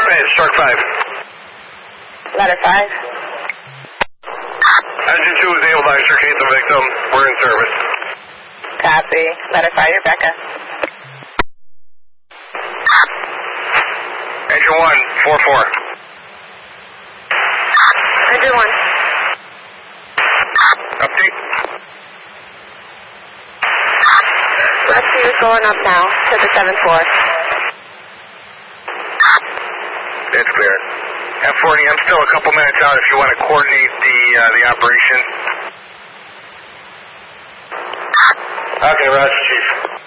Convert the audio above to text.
Shark 5. Letter 5. Engine 2 is able to extricate the victim. We're in service. Copy. Letter 5, Rebecca. Engine 1, 4-4. Engine 1. Update. Rescue is going up now to the 7-4. It's clear. F40, I'm still a couple minutes out if you want to coordinate the operation. Okay, Roger, Chief.